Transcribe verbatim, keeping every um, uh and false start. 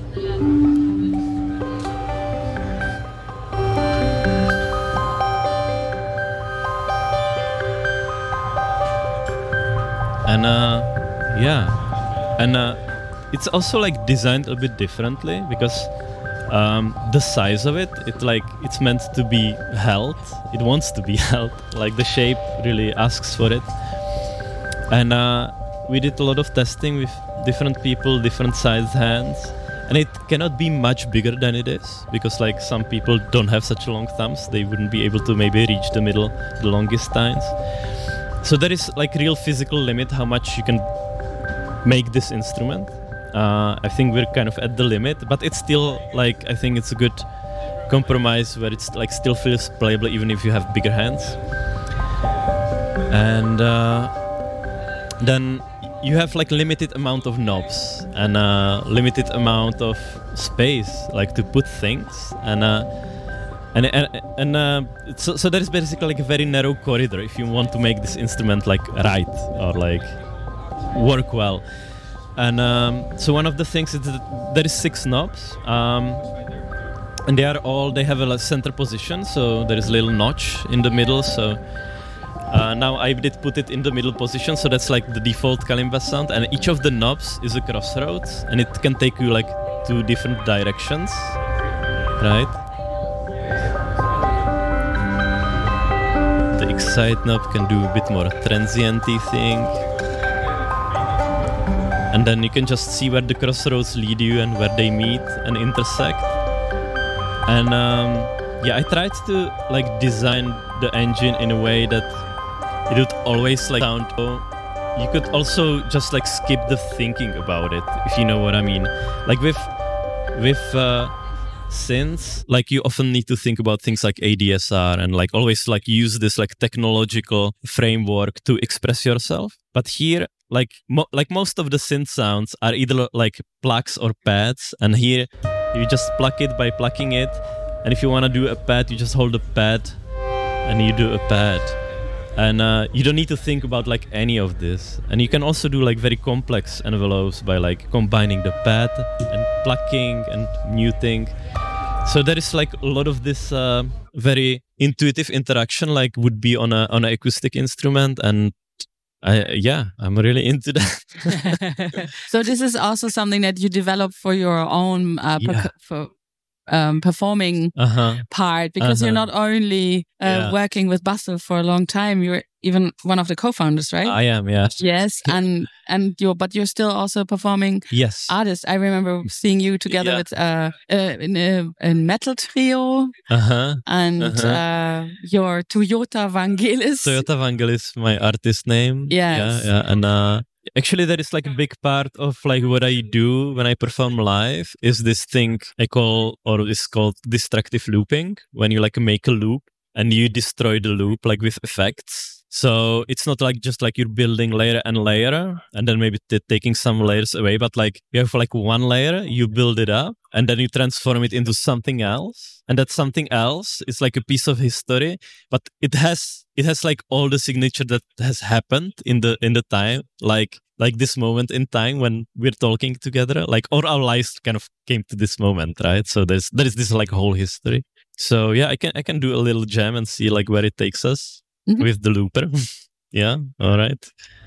And uh, yeah, and uh, it's also like designed a bit differently because um, the size of it, it like it's meant to be held. It wants to be held. Like the shape really asks for it. And uh, we did a lot of testing with different people, different sized hands, and it cannot be much bigger than it is because like some people don't have such long thumbs. They wouldn't be able to maybe reach the middle, the longest tines. So there is like real physical limit how much you can make this instrument. Uh, I think we're kind of at the limit, but it's still like, I think it's a good compromise where it's like still feels playable even if you have bigger hands. And uh, then you have like limited amount of knobs and a limited amount of space like to put things. And uh, And and, and uh, so, so there is basically like a very narrow corridor if you want to make this instrument like right or like work well. And um, so one of the things is that there is six knobs, um, and they are all they have a center position. So there is a little notch in the middle. So uh, now I did put it in the middle position. So that's like the default kalimba sound. And each of the knobs is a crossroads, and it can take you like two different directions, right? The excite knob can do a bit more transient-y thing. And then you can just see where the crossroads lead you and where they meet and intersect. And um, yeah, I tried to like design the engine in a way that it would always like sound. You could also just like skip the thinking about it, if you know what I mean. Like with with uh, synths, like you often need to think about things like A D S R and like always like use this like technological framework to express yourself. But here, like mo- like most of the synth sounds are either like plugs or pads, and here you just pluck it by plucking it. And if you want to do a pad, you just hold a pad and you do a pad. And uh, you don't need to think about like any of this. And you can also do like very complex envelopes by like combining the pad and plucking and muting. So there is like a lot of this uh, very intuitive interaction like would be on a on an acoustic instrument. And I, yeah, I'm really into that. So this is also something that you develop for your own uh, yeah. perc- for um, performing uh-huh. part, because uh-huh. you're not only uh, yeah. working with Basso for a long time, you're even one of the co-founders, right? I am, yes. Yes, and and you're but you're still also performing yes. artist. I remember seeing you together yeah. with uh, uh in a, a metal trio, uh-huh. and uh-huh. uh, your Toyota Vangelis. Toyota Vangelis, my artist name. Yes. Yeah, yeah, and uh, actually that is like a big part of like what I do when I perform live is this thing I call, or is called destructive looping, when you like make a loop and you destroy the loop like with effects. So it's not like just like you're building layer and layer and then maybe t- taking some layers away, but like you have like one layer, you build it up and then you transform it into something else. And that something else is like a piece of history, but it has it has like all the signature that has happened in the in the time, like like this moment in time when we're talking together, like or our lives kind of came to this moment, right? So there's there is this like whole history. So yeah, I can I can do a little jam and see like where it takes us. Mm-hmm. With the looper. Yeah, all right.